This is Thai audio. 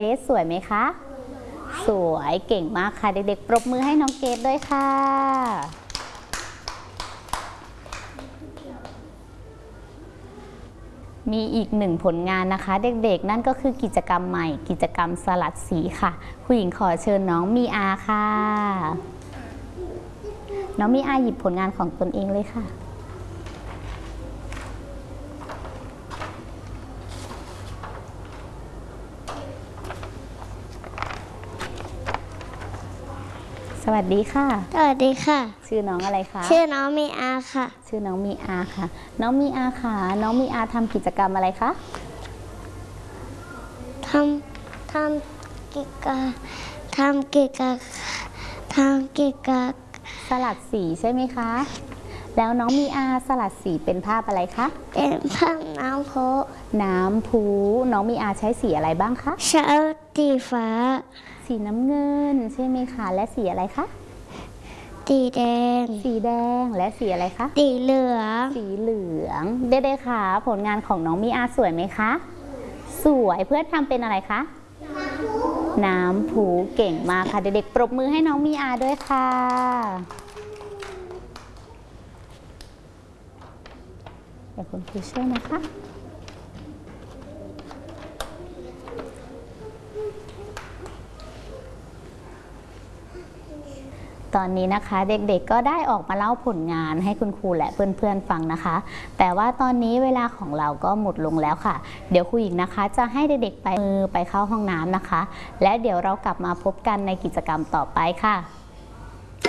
เกรซสวยไหมคะสวยเก่งมากค่ะเด็กๆปรบมือให้น้องเกรซด้วยค่ะมีอีกหนึ่งผลงานนะคะเด็กๆนั่นก็คือกิจกรรมใหม่กิจกรรมสลัดสีค่ะผู้หญิงขอเชิญน้องมีอาค่ะน้องมีอาหยิบผลงานของตนเองเลยค่ะสวัสดีค่ะสวัสดีค่ะชื่อน้องอะไรคะชื่อน้องมีอาค่ะชื่อน้องมีอาค่ะน้องมีอาค่ะน้องมีอาทำกิจกรรมอะไรคะทำกิจกรรมสลัดสีใช่ไหมคะแล้วน้องมีอาสลัดสีเป็นภาพอะไรคะเป็นภาพน้ำพุน้องมีอาใช้สีอะไรบ้างคะใช้สีฟ้าสีน้ำเงินใช่ไหมคะและสีอะไรคะสีแดงและสีอะไรคะสีเหลืองเด็กๆค่ะผลงานของน้องมีอาสวยไหมคะสวยเพื่อทำเป็นอะไรคะน้ำพุเก่งมากค่ะเด็กๆปรบมือให้น้องมีอาด้วยค่ะเดี๋ยวคุณครูช่วยนะคะตอนนี้นะคะเด็กๆก็ได้ออกมาเล่าผลงานให้คุณครูและเพื่อนๆฟังนะคะแต่ว่าตอนนี้เวลาของเราก็หมดลงแล้วค่ะเดี๋ยวครูหญิงนะคะจะให้เด็กๆไปเข้าห้องน้ำนะคะและเดี๋ยวเรากลับมาพบกันในกิจกรรมต่อไปค่ะ